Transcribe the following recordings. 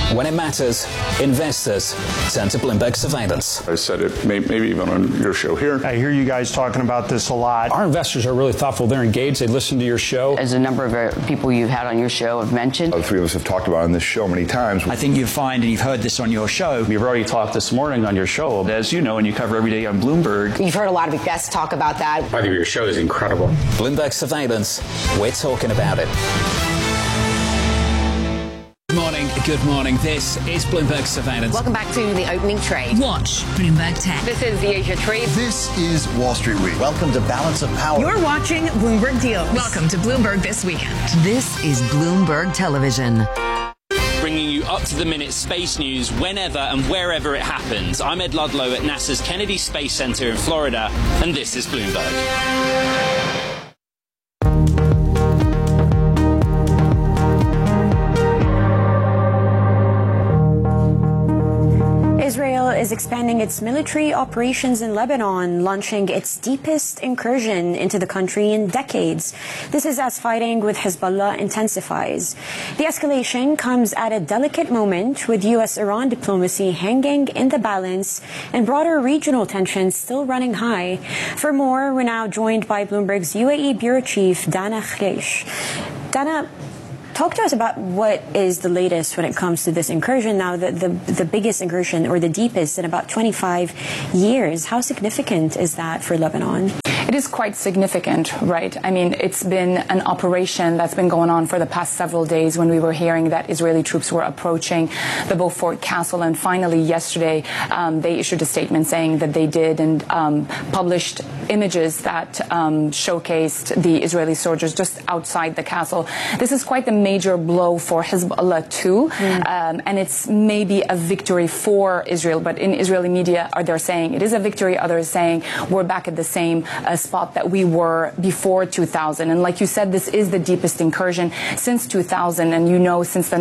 When it matters, investors turn to Bloomberg Surveillance. I said it maybe even on your show here. I hear you guys talking about this a lot. Our investors are really thoughtful. They're engaged. They listen to your show. As a number of people you've had on your show have mentioned. The three of us have talked about it on this show many times. I think you find, and you've heard this on your show. We've already talked this morning on your show. As you know, and you cover every day on Bloomberg. You've heard a lot of guests talk about that. I think your show is incredible. Bloomberg Surveillance. We're talking about it. Good morning. This is Bloomberg Surveillance. Welcome back to the opening trade. Watch Bloomberg Tech. This is the Asia Trade. This is Wall Street Week. Welcome to Balance of Power. You're watching Bloomberg Deals. Welcome to Bloomberg This Weekend. This is Bloomberg Television. Bringing you up-to-the-minute space news whenever and wherever it happens. I'm Ed Ludlow at NASA's Kennedy Space Center in Florida, and this is Bloomberg. Israel is expanding its military operations in Lebanon, launching its deepest incursion into the country in decades. This is as fighting with Hezbollah intensifies. The escalation comes at a delicate moment, with U.S.-Iran diplomacy hanging in the balance and broader regional tensions still running high. For more, we're now joined by Bloomberg's UAE Bureau Chief, Dana Khreish. Dana, talk to us about what is the latest when it comes to this incursion. Now, the biggest incursion, or the deepest, in about 25 years. How significant is that for Lebanon? It is quite significant, right? I mean, it's been an operation that's been going on for the past several days, when we were hearing that Israeli troops were approaching the Beaufort Castle. And finally, yesterday, they issued a statement saying that they did, and published images that showcased the Israeli soldiers just outside the castle. This is quite the major blow for Hezbollah too, and it's maybe a victory for Israel. But in Israeli media, they're saying it is a victory. Others saying we're back at the same spot that we were before 2000. And like you said, this is the deepest incursion since 2000. And you know, since the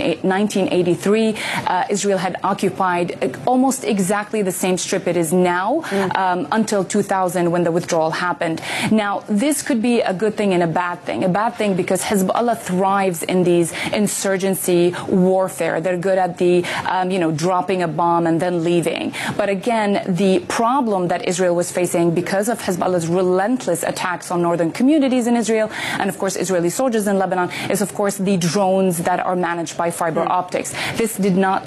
1983, Israel had occupied almost exactly the same strip it is now, until 2000, when the withdrawal happened. Now, this could be a good thing and a bad thing. A bad thing because Hezbollah thrives in these insurgency warfare. They're good at the, dropping a bomb and then leaving. But again, the problem that Israel was facing because of Hezbollah's relentless attacks on northern communities in Israel, and of course Israeli soldiers in Lebanon, is of course the drones that are managed by fiber optics. This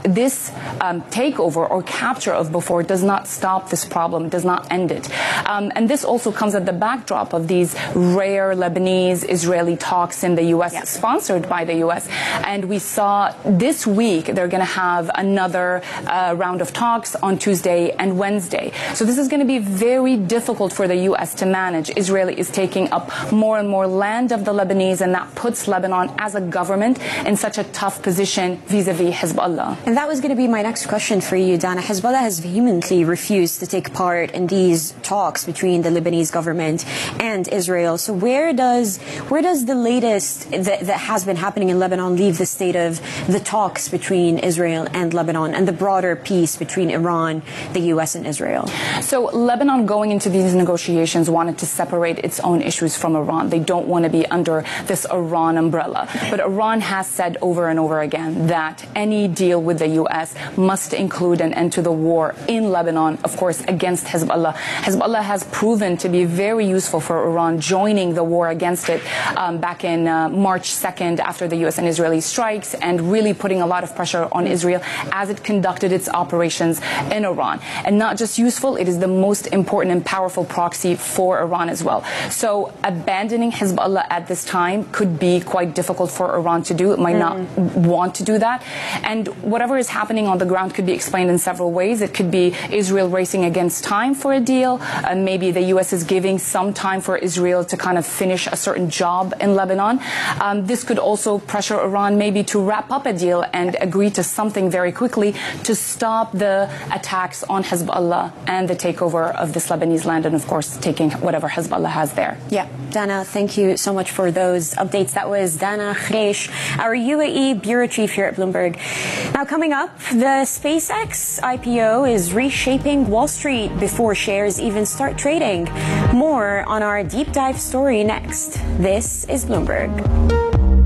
takeover or capture of Beaufort does not stop this problem, does not end it. And this also comes at the backdrop of these rare Lebanese-Israeli talks in the U.S., sponsored by the U.S. And we saw this week they're going to have another round of talks on Tuesday and Wednesday. So this is going to be very difficult for the U.S. to manage. Israel is taking up more and more land of the Lebanese, and that puts Lebanon as a government in such a tough position vis-a-vis Hezbollah. And that was going to be my next question for you, Dana. Hezbollah has vehemently refused to take part in these talks between the Lebanese government and Israel. So where does the latest that has been happening in Lebanon leave the state of the talks between Israel and Lebanon, and the broader peace between Iran, the U.S. and Israel? So Lebanon, going into these negotiations, wanted to separate its own issues from Iran. They don't want to be under this Iran umbrella. But Iran has said over and over again that any deal with the U.S. must include an end to the war in Lebanon, of course, against Hezbollah. Hezbollah has proven to be very useful for Iran, joining the war against it back in March 2nd, after the U.S. and Israeli strikes, and really putting a lot of pressure on Israel as it conducted its operations in Iran. And not just useful, it is the most important and powerful proxy for Iran as well. So abandoning Hezbollah at this time could be quite difficult for Iran to do. It might not want to do that. And whatever is happening on the ground could be explained in several ways. It could be Israel racing against time for a deal. Maybe the U.S. is giving some time for Israel to kind of finish a certain job in Lebanon. This could also pressure Iran maybe to wrap up a deal and agree to something very quickly to stop the attacks on Hezbollah and the takeover of this Lebanese land, and of course taking whatever Hezbollah has there. Yeah, Dana, thank you so much for those updates. That was Dana Khreish, our UAE Bureau Chief here at Bloomberg. Now coming up, the SpaceX IPO is reshaping Wall Street before shares even start trading. More on our deep dive story next. This is Bloomberg.